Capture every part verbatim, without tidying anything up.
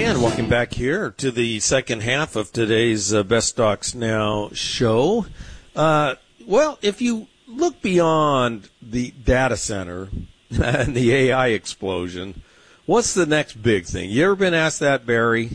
And welcome back here to the second half of today's uh, Best Stocks Now show. Uh, well, if you look beyond the data center and the A I explosion, what's the next big thing? You ever been asked that, Barry?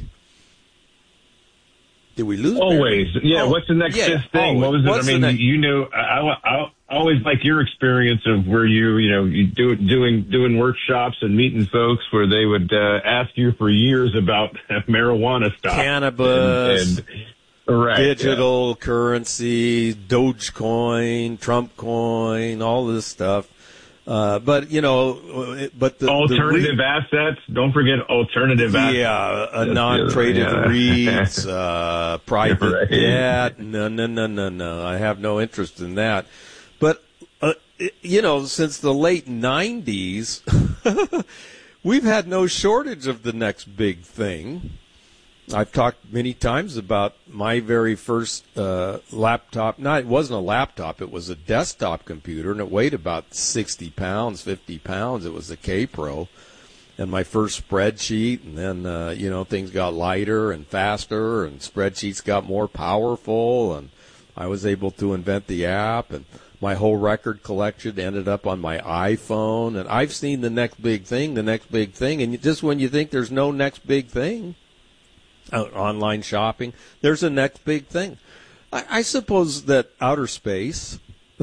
Did we lose Always. Barry? Yeah, oh, what's the next yeah, big thing? always. What was it? What's I mean, next- you know, I, I, I always like your experience of where you, you know, you do doing doing workshops and meeting folks where they would uh, ask you for years about marijuana stuff, cannabis, and, and right, digital yeah. currency, Dogecoin, Trump coin, all this stuff. Uh, but, you know, but the alternative the re- assets. Don't forget alternative assets. Yeah, a non-traded yeah. REITs, uh, private right. debt. No, no, no, no, no. I have no interest in that. But, uh, you know, since the late nineties, we've had no shortage of the next big thing. I've talked many times about my very first uh, laptop. No, it wasn't a laptop. It was a desktop computer, and it weighed about sixty pounds, fifty pounds. It was a K-Pro. And my first spreadsheet, and then, uh, you know, things got lighter and faster, and spreadsheets got more powerful, and I was able to invent the app, and my whole record collection ended up on my iPhone. And I've seen the next big thing, the next big thing, and just when you think there's no next big thing, out online shopping, there's a next big thing. I, I suppose that outer space,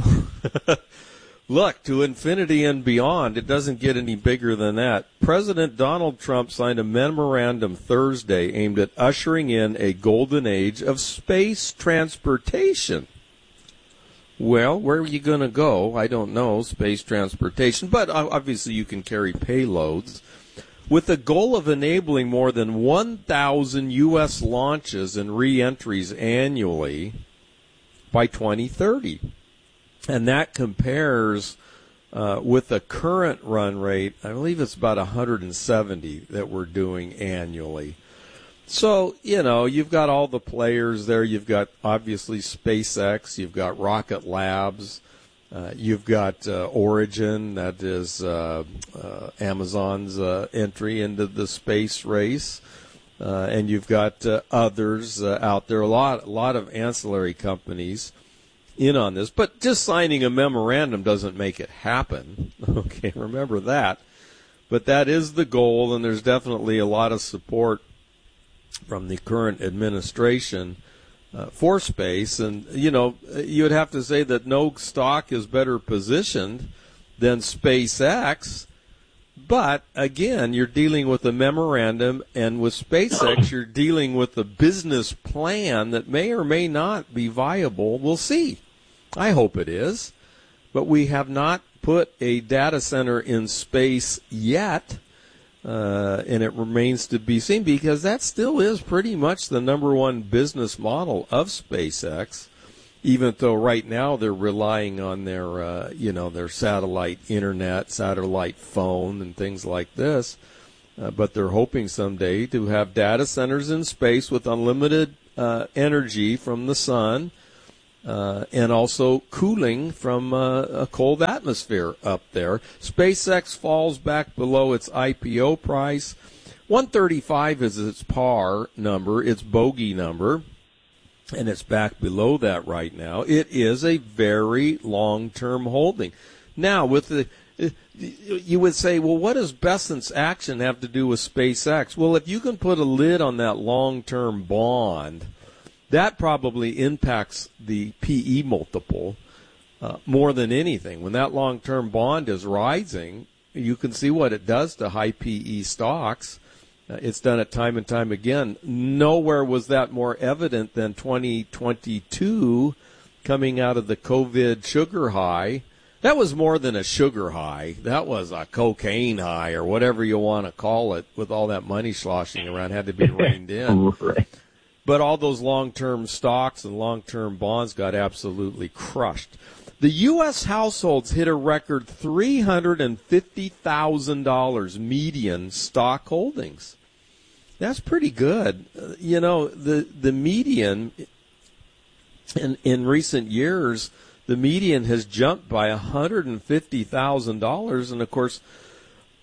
look, to infinity and beyond, it doesn't get any bigger than that. President Donald Trump signed a memorandum Thursday aimed at ushering in a golden age of space transportation. Well, where are you going to go? I don't know, space transportation, but obviously you can carry payloads. With the goal of enabling more than one thousand U S launches and re-entries annually by twenty thirty. And that compares uh, with the current run rate, I believe it's about one hundred seventy that we're doing annually. So, you know, you've got all the players there. You've got, obviously, SpaceX. You've got Rocket Labs. Uh, you've got uh, Origin, that is uh, uh, Amazon's uh, entry into the space race, uh, and you've got uh, others uh, out there. A lot, a lot of ancillary companies in on this, but just signing a memorandum doesn't make it happen. Okay, remember that. But that is the goal, and there's definitely a lot of support from the current administration Uh, for space. And, you know, you would have to say that no stock is better positioned than SpaceX. But, again, you're dealing with a memorandum, and with SpaceX, you're dealing with a business plan that may or may not be viable. We'll see. I hope it is. But we have not put a data center in space yet. Uh, and it remains to be seen, because that still is pretty much the number one business model of SpaceX, even though right now they're relying on their, uh, you know, their satellite internet, satellite phone, and things like this. Uh, but they're hoping someday to have data centers in space with unlimited uh, energy from the sun, Uh, and also cooling from uh, a cold atmosphere up there. SpaceX falls back below its I P O price. one thirty-five is its par number, its bogey number, and it's back below that right now. It is a very long-term holding. Now, with the, you would say, well, what does Bessent's action have to do with SpaceX? Well, if you can put a lid on that long-term bond, that probably impacts the P E multiple uh, more than anything. When that long-term bond is rising, you can see what it does to high P E stocks. Uh, it's done it time and time again. Nowhere was that more evident than twenty twenty-two, coming out of the COVID sugar high. That was more than a sugar high. That was a cocaine high, or whatever you want to call it, with all that money sloshing around, had to be reined in. Right. But all those long-term stocks and long-term bonds got absolutely crushed. The U S households hit a record three hundred fifty thousand dollars median stock holdings. That's pretty good. Uh, you know, the, the median in, in recent years, the median has jumped by one hundred fifty thousand dollars. And, of course,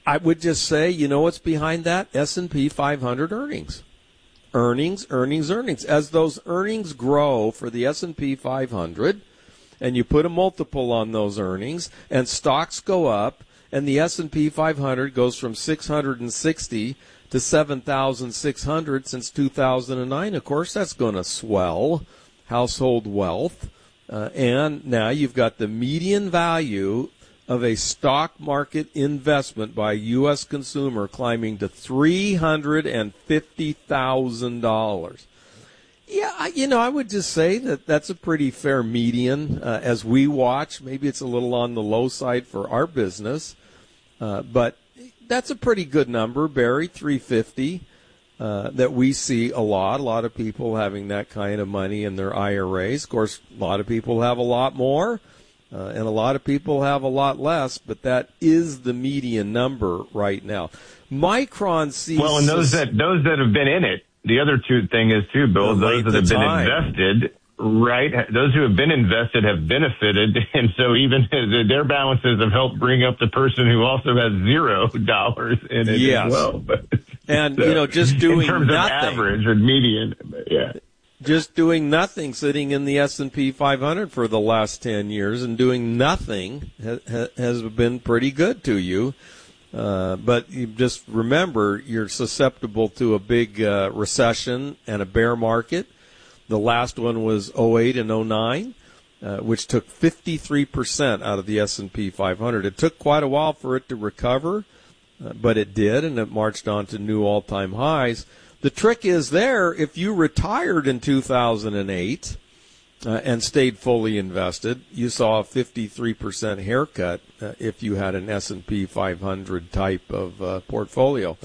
I would just say, you know what's behind that? S and P five hundred earnings. Earnings, earnings, earnings. As those earnings grow for the S and P five hundred, and you put a multiple on those earnings, and stocks go up, and the S and P five hundred goes from six hundred sixty to seven thousand six hundred since two thousand nine, of course, that's going to swell household wealth. Uh, and now you've got the median value of a stock market investment by a U S consumer climbing to three hundred fifty thousand dollars. Yeah, you know, I would just say that that's a pretty fair median uh, as we watch. Maybe it's a little on the low side for our business, uh, but that's a pretty good number, Barry, three hundred fifty, uh, that we see a lot. A lot of people having that kind of money in their I R As. Of course, a lot of people have a lot more. Uh, and a lot of people have a lot less, but that is the median number right now. Micron sees... Well, and those that those that have been in it, the other two thing is, too, Bill, those that have been time. invested, right, those who have been invested have benefited, and so even their balances have helped bring up the person who also has zero dollars in it yes. as well. But, and, so, you know, just doing in terms nothing. of average or median, yeah. Just doing nothing, sitting in the S and P five hundred for the last ten years and doing nothing ha- has been pretty good to you. Uh, but you just remember, you're susceptible to a big uh, recession and a bear market. The last one was oh eight and oh nine, uh, which took fifty-three percent out of the S and P five hundred. It took quite a while for it to recover, uh, but it did, and it marched on to new all-time highs. The trick is there, if you retired in two thousand eight uh, and stayed fully invested, you saw a fifty-three percent haircut uh, if you had an S and P five hundred type of uh, portfolio.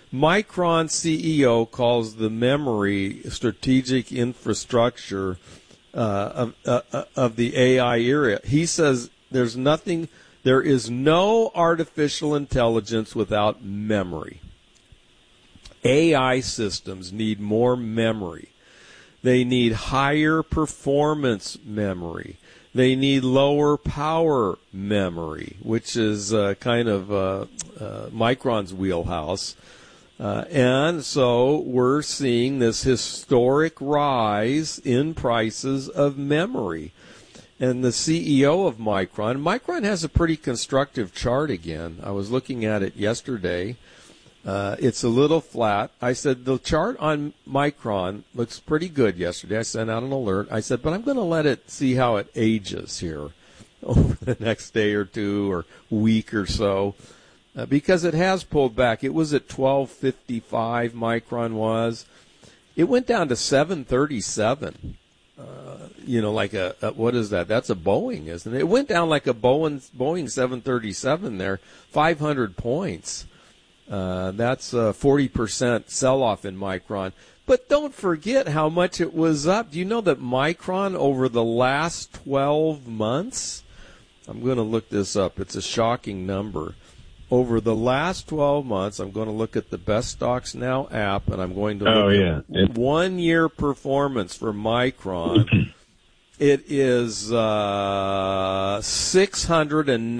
Micron C E O calls the memory strategic infrastructure uh, of, uh, of the A I era. He says there's nothing, there is no artificial intelligence without memory. A I systems need more memory. They need higher performance memory. They need lower power memory, which is uh, kind of uh, uh, Micron's wheelhouse. Uh, and so we're seeing this historic rise in prices of memory. And the C E O of Micron, Micron has a pretty constructive chart again. I was looking at it yesterday. Uh, it's a little flat. I said, the chart on Micron looks pretty good yesterday. I sent out an alert. I said, but I'm going to let it see how it ages here over the next day or two or week or so, uh, because it has pulled back. It was at twelve fifty-five, Micron was. It went down to seven thirty-seven. Uh, you know, like a, a, what is that? That's a Boeing, isn't it? It went down like a Boeing, Boeing seven thirty-seven there, five hundred points. Uh, that's a forty percent sell-off in Micron. But don't forget how much it was up. Do you know that Micron over the last twelve months, I'm going to look this up. It's a shocking number. Over the last twelve months, I'm going to look at the Best Stocks Now app, and I'm going to look oh, yeah. at one-year performance for Micron. It is uh, six hundred